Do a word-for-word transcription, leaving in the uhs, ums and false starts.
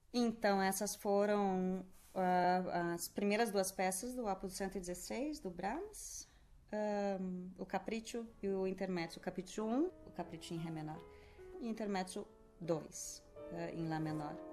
Então, essas foram uh, as primeiras duas peças do Opus cento e dezesseis, do Brahms, um, o Capriccio e o Intermezzo. O Capriccio um, o Capriccio em Ré menor, e o Intermezzo dois, uh, em Lá menor.